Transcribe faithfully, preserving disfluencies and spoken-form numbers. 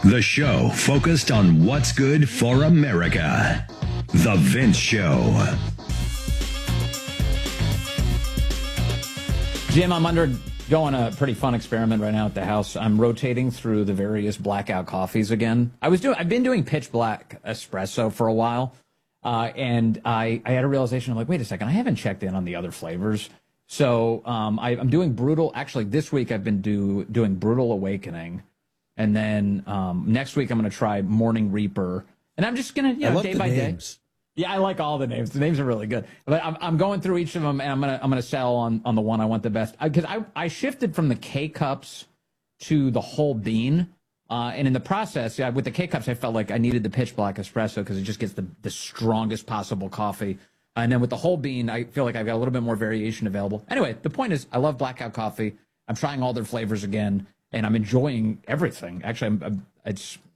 The show focused on what's good for America. The Vince Show. Jim, I'm undergoing a pretty fun experiment right now at the house. I'm rotating through the various blackout coffees again. I was doing, I've been doing pitch black espresso for a while, uh, and I, I had a realization. I'm like, wait a second, I haven't checked in on the other flavors. So um, I, I'm doing brutal. Actually, this week I've been do, doing Brutal Awakening. And then um, next week I'm going to try Morning Reaper, and I'm just going to, you know, day by names. day. Yeah, I like all the names. The names are really good. But I'm, I'm going through each of them, and I'm gonna I'm gonna settle on, on the one I want the best. Because I, I I shifted from the K cups to the whole bean, uh, and in the process, yeah, with the K cups, I felt like I needed the pitch black espresso because it just gets the the strongest possible coffee. And then with the whole bean, I feel like I've got a little bit more variation available. Anyway, the point is, I love blackout coffee. I'm trying all their flavors again. And I'm enjoying everything. Actually, I'm, I'm, it's